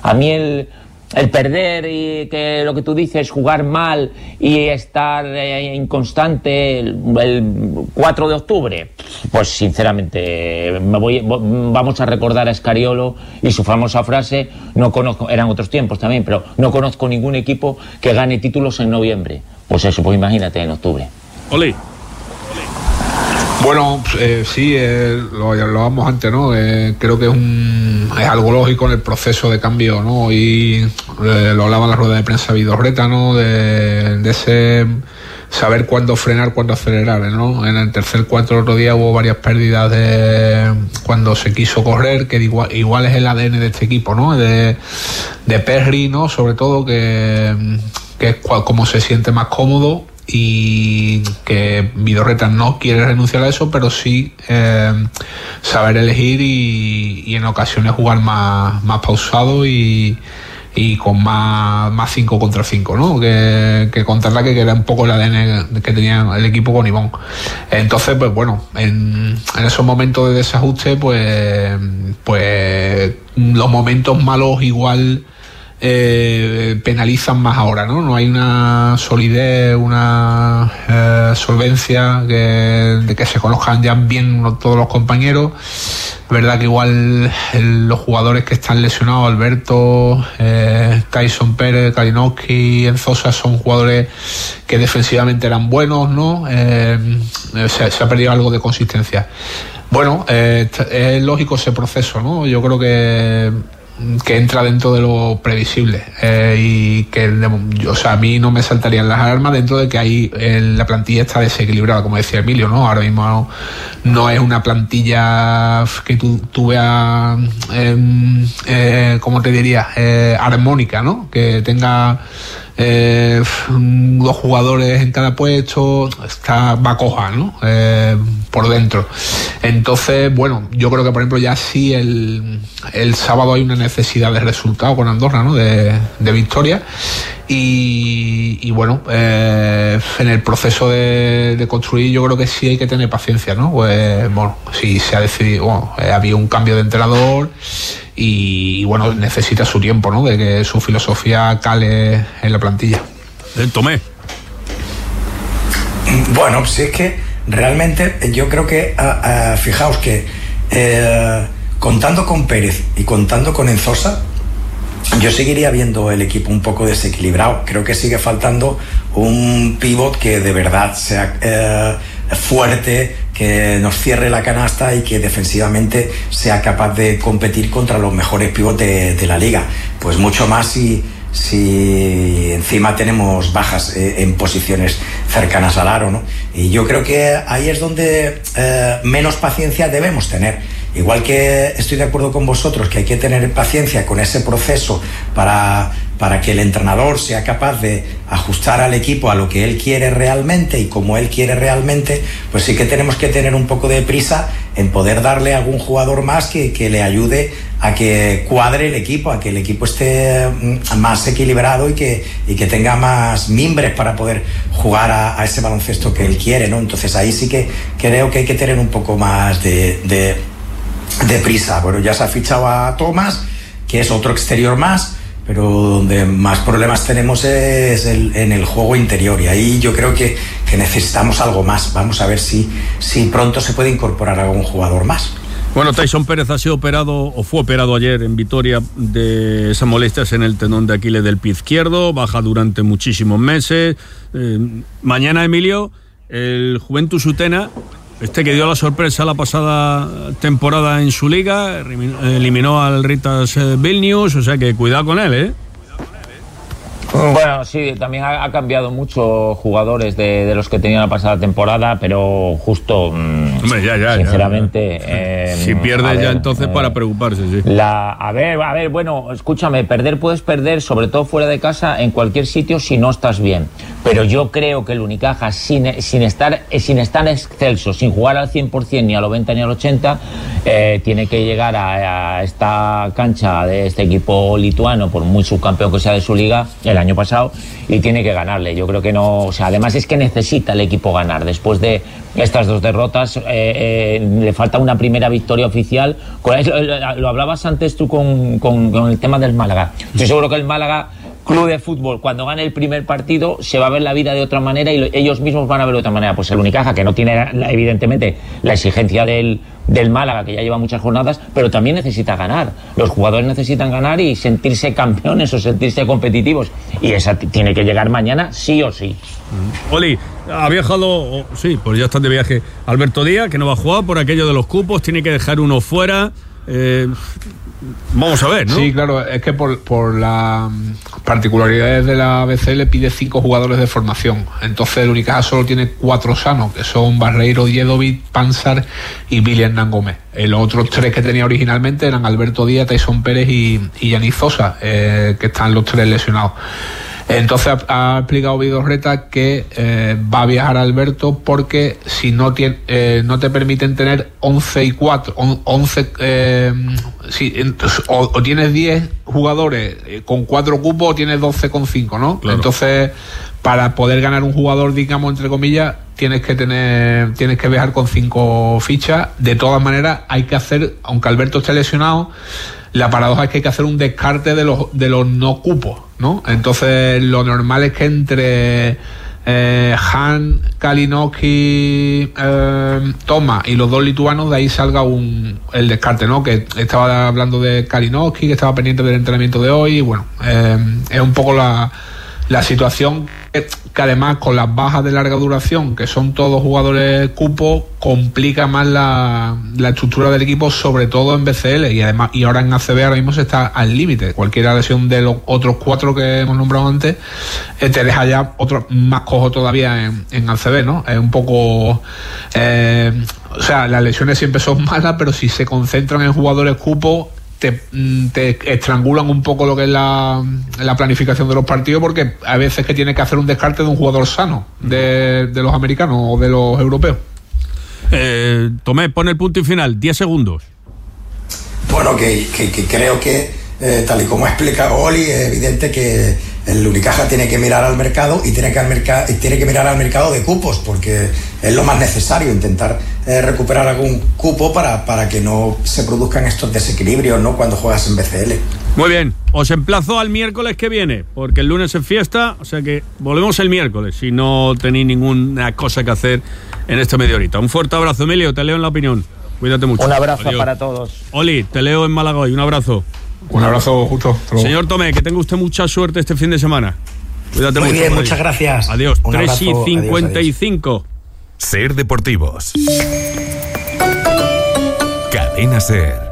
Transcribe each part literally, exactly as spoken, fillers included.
A mí el, el perder y que lo que tú dices, jugar mal y estar eh, inconstante el, el cuatro de octubre, pues sinceramente me voy, vamos a recordar a Scariolo y su famosa frase, no conozco, eran otros tiempos también, pero no conozco ningún equipo que gane títulos en noviembre. Pues eso, pues imagínate en octubre. Oli. Bueno, eh, sí, eh, lo hablábamos antes, ¿no? Eh, creo que es, un, es algo lógico en el proceso de cambio, ¿no? Y eh, lo hablaba en la rueda de prensa Vidorreta, ¿no? De, de ese saber cuándo frenar, cuándo acelerar, ¿no? En el tercer cuarto el otro día hubo varias pérdidas de cuando se quiso correr, que igual, igual es el A D N de este equipo, ¿no? De, de Perry, ¿no? Sobre todo que, que es como se siente más cómodo. Y que Vidorreta no quiere renunciar a eso, pero sí eh, saber elegir y, y en ocasiones jugar más, más pausado y, y con más, más cinco contra cinco, ¿no? Que, que contarla que era un poco el A D N que tenía el equipo con Ivón. Entonces, pues bueno, en, en esos momentos de desajuste, pues, pues los momentos malos igual Eh, penalizan más ahora, ¿no? No hay una solidez, una eh, solvencia que, de que se conozcan ya bien todos los compañeros. Es verdad que igual el, los jugadores que están lesionados, Alberto, eh, Tyson Pérez, Kalinowski, Enzosa, son jugadores que defensivamente eran buenos, ¿no? Eh, se, se ha perdido algo de consistencia. Bueno, eh, es lógico ese proceso, ¿no? Yo creo que que entra dentro de lo previsible eh, y que, o sea, a mí no me saltarían las alarmas dentro de que ahí eh, la plantilla está desequilibrada, como decía Emilio, ¿no? Ahora mismo no, no es una plantilla que tú, tú veas, eh, eh, ¿cómo te diría? Eh, armónica, ¿no? Que tenga Eh, dos jugadores en cada puesto, está va coja, ¿no? Eh, por dentro. Entonces, bueno, yo creo que por ejemplo ya sí el, el sábado hay una necesidad de resultado con Andorra, ¿no? De, de victoria. Y, y bueno, eh, en el proceso de, de construir yo creo que sí hay que tener paciencia, ¿no? Pues bueno, sí se ha decidido, bueno, eh, había un cambio de entrenador y, y bueno, necesita su tiempo, ¿no? De que su filosofía cale en la plantilla. Eh, Tomé. Bueno, pues es que realmente yo creo que, uh, uh, fijaos que eh, contando con Pérez y contando con Enzosa, yo seguiría viendo el equipo un poco desequilibrado. Creo que sigue faltando un pívot que de verdad sea eh, fuerte, que nos cierre la canasta y que defensivamente sea capaz de competir contra los mejores pivots de, de la liga. Pues mucho más si, si encima tenemos bajas eh, en posiciones cercanas al aro, ¿no? Y yo creo que ahí es donde eh, menos paciencia debemos tener. Igual que estoy de acuerdo con vosotros que hay que tener paciencia con ese proceso para, para que el entrenador sea capaz de ajustar al equipo a lo que él quiere realmente y como él quiere realmente, pues sí que tenemos que tener un poco de prisa en poder darle a algún jugador más que, que le ayude a que cuadre el equipo, a que el equipo esté más equilibrado y que, y que tenga más mimbres para poder jugar a, a ese baloncesto que él quiere, ¿no? Entonces ahí sí que creo que hay que tener un poco más de... de deprisa. Bueno, ya se ha fichado a Thomas, que es otro exterior más, pero donde más problemas tenemos es el, en el juego interior, y ahí yo creo que, que necesitamos algo más. Vamos a ver si, si pronto se puede incorporar algún jugador más. Bueno, Tyson Pérez ha sido operado, o fue operado ayer en Vitoria, de esas molestias en el tendón de Aquiles del pie izquierdo, baja durante muchísimos meses. Eh, mañana, Emilio, el Juventus Utena, este que dio la sorpresa la pasada temporada en su liga, eliminó al Ritas Vilnius, o sea que cuidado con él, ¿eh? Bueno, sí, también ha, ha cambiado mucho jugadores de, de los que tenía la pasada temporada, pero justo, Hombre, ya, ya, sinceramente... Ya, ya. Eh, si pierdes ver, ya entonces eh, para preocuparse, sí. La, a ver, a ver, bueno, escúchame, perder puedes perder, sobre todo fuera de casa, en cualquier sitio si no estás bien. Pero yo creo que el Unicaja, sin, sin, estar, sin estar excelso, sin jugar al cien por ciento, ni al noventa ni al ochenta, eh, tiene que llegar a, a esta cancha de este equipo lituano, por muy subcampeón que sea de su liga, el el año pasado y tiene que ganarle. Yo creo que no, o sea, además es que necesita el equipo ganar. Después de estas dos derrotas, eh, eh, le falta una primera victoria oficial. Lo, lo hablabas antes tú con, con, con el tema del Málaga. Estoy seguro que el Málaga Club de Fútbol, cuando gane el primer partido, se va a ver la vida de otra manera y lo, ellos mismos van a ver de otra manera. Pues el Unicaja, que no tiene la, evidentemente la exigencia del, del Málaga, que ya lleva muchas jornadas, pero también necesita ganar. Los jugadores necesitan ganar y sentirse campeones o sentirse competitivos. Y esa t- tiene que llegar mañana sí o sí. Oli, ha viajado, oh, sí, pues ya están de viaje Alberto Díaz, que no va a jugar por aquello de los cupos, tiene que dejar uno fuera. Eh, vamos a ver, ¿no? Sí, claro, es que por, por las particularidades de la B C L pide cinco jugadores de formación. Entonces el Unicaja solo tiene cuatro sanos, que son Barreiro, Djedovic, Pansar y Billy Hernán Gómez. Eh, los otros tres que tenía originalmente eran Alberto Díaz, Tyson Pérez y, y Yanis Sosa, eh, que están los tres lesionados. Entonces ha, ha explicado Vidorreta que eh, va a viajar Alberto porque si no tiene, eh, no te permiten tener once y cuatro, once, eh, si, entonces, o, o tienes diez jugadores con cuatro cupos o tienes doce con cinco, ¿no? Claro. Entonces, para poder ganar un jugador, digamos, entre comillas, tienes que tener, tienes que viajar con cinco fichas. De todas maneras, hay que hacer, aunque Alberto esté lesionado, la paradoja es que hay que hacer un descarte de los de los no cupos, ¿no? Entonces lo normal es que entre eh, Han, Kalinowski, eh, Toma y los dos lituanos, de ahí salga un el descarte, ¿no? Que estaba hablando de Kalinowski, que estaba pendiente del entrenamiento de hoy, y bueno, eh, es un poco la, la situación que, que además con las bajas de larga duración, que son todos jugadores cupo, complica más la, la estructura del equipo, sobre todo en B C L, y además y ahora en A C B ahora mismo se está al límite. Cualquier lesión de los otros cuatro que hemos nombrado antes eh, te deja ya otro más cojo todavía en, en A C B, ¿no? Es un poco eh, o sea, las lesiones siempre son malas, pero si se concentran en jugadores cupo Te, te estrangulan un poco lo que es la, la planificación de los partidos, porque a veces que tienes que hacer un descarte de un jugador sano de, de los americanos o de los europeos. eh, Tomé, pon el punto y final, diez segundos. Bueno, que, que, que creo que eh, tal y como ha explicado Oli, es evidente que el Unicaja tiene que mirar al mercado y tiene que, al merc- y tiene que mirar al mercado de cupos, porque es lo más necesario, intentar eh, recuperar algún cupo para, para que no se produzcan estos desequilibrios, ¿no?, cuando juegas en B C L. Muy bien, os emplazo al miércoles que viene, porque el lunes es fiesta, o sea que volvemos el miércoles, si no tenéis ninguna cosa que hacer en este media horita. Un fuerte abrazo, Emilio, te leo en La Opinión. Cuídate mucho. Un abrazo Adiós. para todos. Oli, te leo en Málaga hoy, un abrazo. Un abrazo, justo. Señor Tomé, que tenga usted mucha suerte este fin de semana. Cuídate Muy mucho. bien, por muchas ahí. gracias. Adiós. Un tres abrazo, y cincuenta y adiós, cinco. Ser Deportivos. Cadena Ser.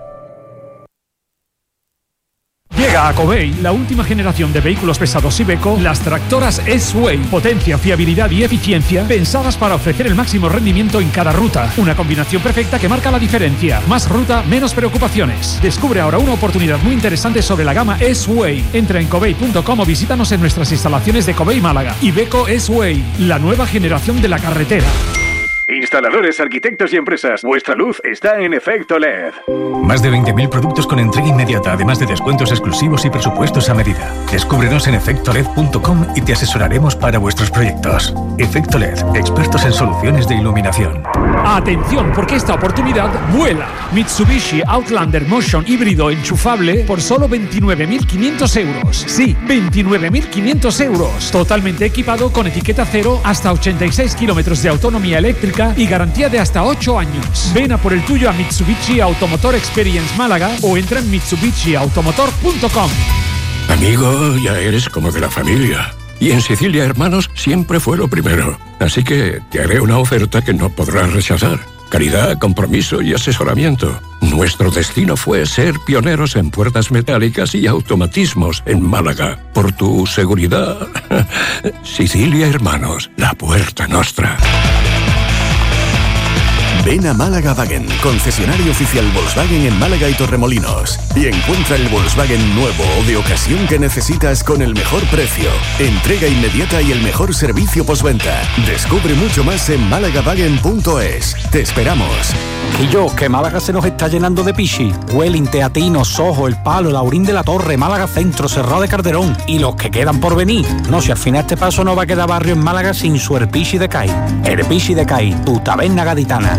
Llega a Covey la última generación de vehículos pesados Iveco, las tractoras S-Way. Potencia, fiabilidad y eficiencia pensadas para ofrecer el máximo rendimiento en cada ruta. Una combinación perfecta que marca la diferencia. Más ruta, menos preocupaciones. Descubre ahora una oportunidad muy interesante sobre la gama S-Way. Entra en covey punto com o visítanos en nuestras instalaciones de Covey Málaga. Iveco S-Way, la nueva generación de la carretera. Instaladores, arquitectos y empresas, vuestra luz está en Efecto L E D. Más de veinte mil productos con entrega inmediata, además de descuentos exclusivos y presupuestos a medida. Descúbrenos en efecto led punto com y te asesoraremos para vuestros proyectos. Efecto L E D, expertos en soluciones de iluminación. Atención, porque esta oportunidad vuela. Mitsubishi Outlander Motion híbrido enchufable por solo veintinueve mil quinientos euros. Sí, veintinueve mil quinientos euros. Totalmente equipado con etiqueta cero, hasta ochenta y seis kilómetros de autonomía eléctrica y garantía de hasta ocho años. Ven a por el tuyo a Mitsubishi Automotor Experience Málaga o entra en mitsubishi automotor punto com. Amigo, ya eres como de la familia. Y en Sicilia Hermanos siempre fue lo primero. Así que te haré una oferta que no podrás rechazar. Calidad, compromiso y asesoramiento. Nuestro destino fue ser pioneros en puertas metálicas y automatismos en Málaga. Por tu seguridad. Sicilia Hermanos, la puerta nostra. Ven a Málaga Wagen, concesionario oficial Volkswagen en Málaga y Torremolinos, y encuentra el Volkswagen nuevo o de ocasión que necesitas con el mejor precio, entrega inmediata y el mejor servicio postventa. Descubre mucho más en málaga wagen punto es. Te esperamos. Y yo, que Málaga se nos está llenando de pichi. Huelin, Teatino, Sojo, El Palo, Laurín de la Torre, Málaga Centro, Cerrado de Calderón y los que quedan por venir. No, si al final este paso no va a quedar barrio en Málaga sin su Erpichi de Cai. Erpichi de Cai, tu taberna gaditana.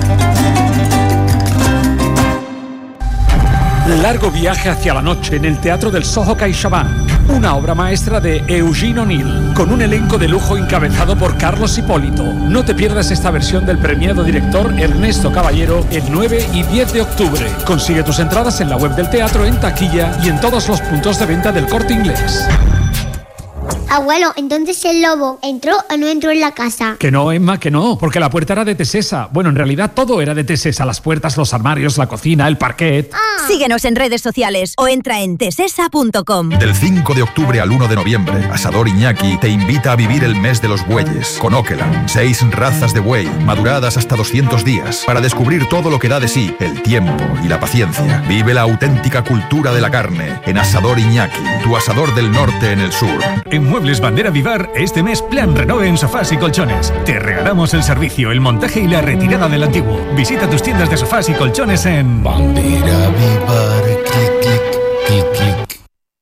Largo viaje hacia la noche en el Teatro del Soho CaixaBank, una obra maestra de Eugene O'Neill, con un elenco de lujo encabezado por Carlos Hipólito. No te pierdas esta versión del premiado director Ernesto Caballero el nueve y diez de octubre. Consigue tus entradas en la web del teatro, en taquilla y en todos los puntos de venta del Corte Inglés. Abuelo, entonces el lobo ¿entró o no entró en la casa? Que no, Emma, que no, porque la puerta era de Tesesa. Bueno, en realidad todo era de Tesesa, las puertas, los armarios, la cocina, el parquet. Ah. Síguenos en redes sociales o entra en tesesa punto com. Del cinco de octubre al uno de noviembre, Asador Iñaki te invita a vivir el mes de los bueyes con Okeland. Seis razas de buey, maduradas hasta doscientos días, para descubrir todo lo que da de sí el tiempo y la paciencia. Vive la auténtica cultura de la carne en Asador Iñaki, tu asador del norte en el sur. En Muebles Bandera Vivar, este mes plan renove en sofás y colchones. Te regalamos el servicio, el montaje y la retirada del antiguo. Visita tus tiendas de sofás y colchones en Bandera Vivar, clic, clic, clic, clic.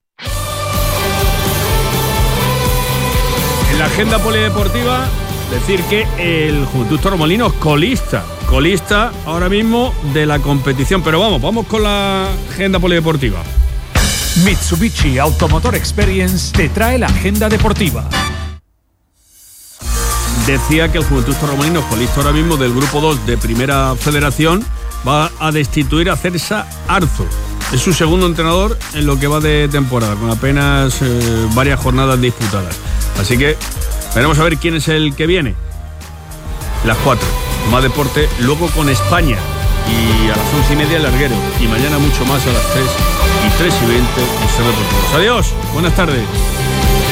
En la agenda polideportiva, decir que el Juventud Torremolinos colista, colista ahora mismo de la competición. Pero vamos, vamos con la agenda polideportiva. Mitsubishi Automotor Experience te trae la agenda deportiva. Decía que el Juventud Torremolinos, colista ahora mismo del Grupo dos de Primera Federación, va a destituir a Celsa Arzo. Es su segundo entrenador en lo que va de temporada, con apenas eh, varias jornadas disputadas. Así que veremos a ver quién es el que viene. Las cuatro, más deporte, luego con España. Y a las once y media el larguero. Y mañana mucho más a las tres y tres y veinte en Ser Deportivos. Adiós, buenas tardes.